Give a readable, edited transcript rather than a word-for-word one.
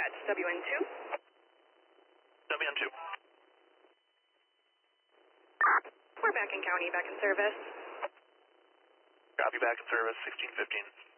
dispatch, WN2. WN2. We're back in county, back in service. Copy, back in service, 1615.